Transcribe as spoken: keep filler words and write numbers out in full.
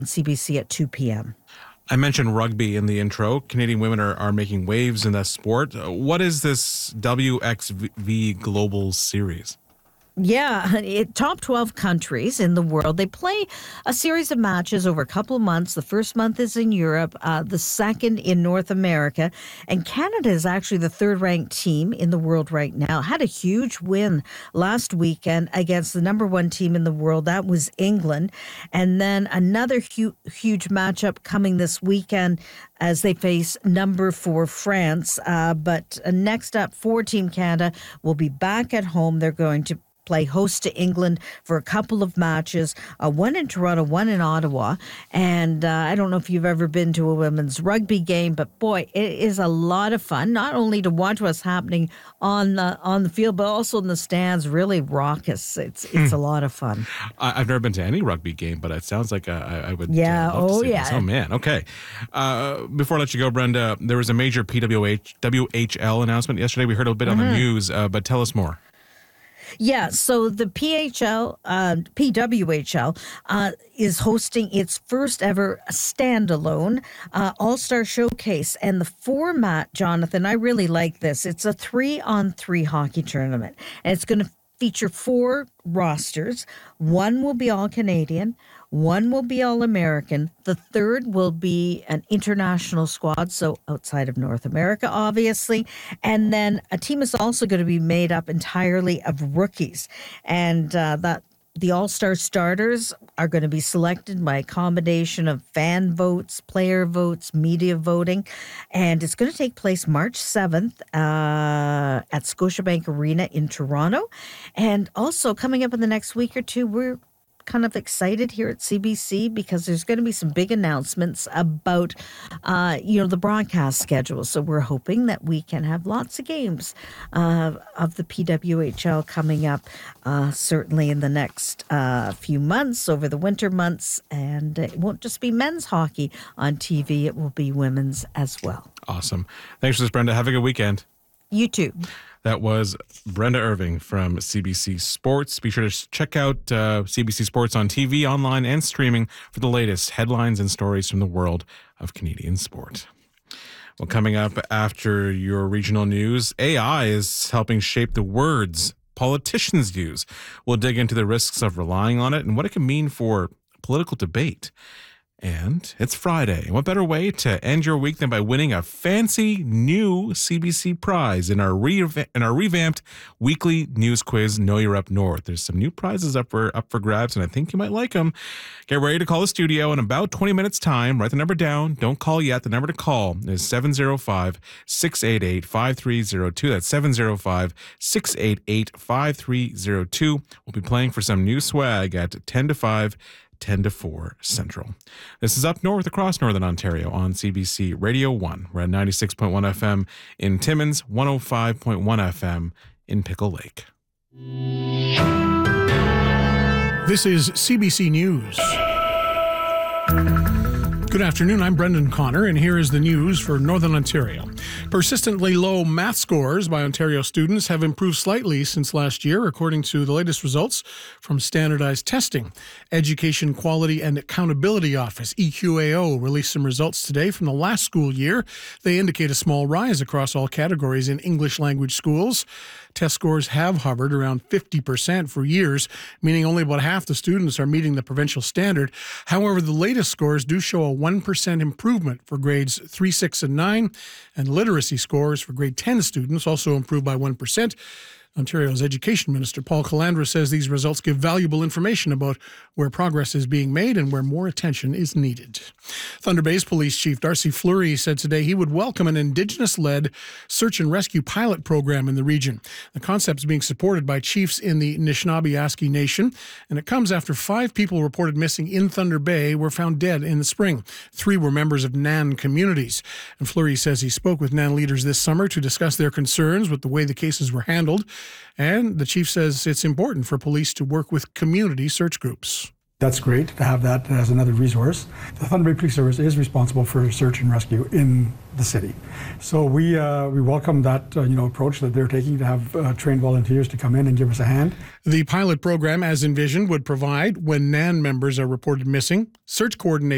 C B C at two p.m. I mentioned rugby in the intro. Canadian women are, are making waves in that sport. What is this W X V Global Series? Yeah, it, top twelve countries in the world. They play a series of matches over a couple of months. The first month is in Europe, uh, the second in North America. And Canada is actually the third-ranked team in the world right now. Had a huge win last weekend against the number one team in the world. That was England. And then another hu- huge matchup coming this weekend as they face number four France. Uh, but uh, next up for Team Canada will be back at home. They're going to play host to England for a couple of matches, uh, one in Toronto, one in Ottawa. And uh, I don't know if you've ever been to a women's rugby game, but boy, it is a lot of fun, not only to watch what's happening on the, on the field, but also in the stands, really raucous. It's it's mm. a lot of fun. I, I've never been to any rugby game, but it sounds like uh, I, I would yeah, uh, love oh, to see yeah. this. Oh, man. Okay. Uh, before I let you go, Brenda, there was a major P W H, W H L announcement yesterday. We heard a bit mm-hmm. on the news, uh, but tell us more. Yeah, so the P H L, uh, P W H L uh, is hosting its first ever standalone uh, All-Star Showcase. And the format, Jonathan, I really like this. It's a three-on-three hockey tournament. And it's going to feature four rosters. One will be all-Canadian. One will be All-American. The third will be an international squad, so outside of North America, obviously. And then a team is also going to be made up entirely of rookies. And uh, that the All-Star starters are going to be selected by a combination of fan votes, player votes, media voting. And it's going to take place March seventh uh, at Scotiabank Arena in Toronto. And also coming up in the next week or two, we're kind of excited here at C B C because there's going to be some big announcements about, uh, you know, the broadcast schedule. So we're hoping that we can have lots of games uh, of the P W H L coming up, uh, certainly in the next uh, few months, over the winter months. And it won't just be men's hockey on T V. It will be women's as well. Awesome. Thanks for this, Brenda. Have a good weekend. You too. That was Brenda Irving from C B C Sports. Be sure to check out uh, C B C Sports on T V, online, and streaming for the latest headlines and stories from the world of Canadian sport. Well, coming up after your regional news, A I is helping shape the words politicians use. We'll dig into the risks of relying on it and what it can mean for political debate. And it's Friday. What better way to end your week than by winning a fancy new C B C prize in our re- in our revamped weekly news quiz, Know You're Up North. There's some new prizes up for up for grabs, and I think you might like them. Get ready to call the studio in about twenty minutes' time. Write the number down. Don't call yet. The number to call is seven oh five, six eight eight, five three oh two. That's seven oh five, six eight eight, five three oh two. We'll be playing for some new swag at ten to five. ten to four Central. This is Up North across Northern Ontario on C B C Radio one. We're at ninety-six point one F M in Timmins, one oh five point one F M in Pickle Lake. This is C B C News. Good afternoon, I'm Brendan Connor, and here is the news for Northern Ontario. Persistently low math scores by Ontario students have improved slightly since last year, according to the latest results from standardized testing. Education Quality and Accountability Office, E Q A O, released some results today from the last school year. They indicate a small rise across all categories in English language schools. Test scores have hovered around fifty percent for years, meaning only about half the students are meeting the provincial standard. However, the latest scores do show a one percent improvement for grades three, six, and nine, and literacy scores for grade ten students also improved by one percent. Ontario's Education Minister Paul Calandra says these results give valuable information about where progress is being made and where more attention is needed. Thunder Bay's Police Chief Darcy Fleury said today he would welcome an Indigenous-led search and rescue pilot program in the region. The concept is being supported by chiefs in the Anishinaabe Nation, and it comes after five people reported missing in Thunder Bay were found dead in the spring. Three were members of Nan communities. And Fleury says he spoke with Nan leaders this summer to discuss their concerns with the way the cases were handled. And the chief says it's important for police to work with community search groups. That's great to have that as another resource. The Thunder Bay Police Service is responsible for search and rescue in the city. So we uh, we welcome that uh, you know approach that they're taking to have uh, trained volunteers to come in and give us a hand. The pilot program, as envisioned, would provide, when Nan members are reported missing, search coordination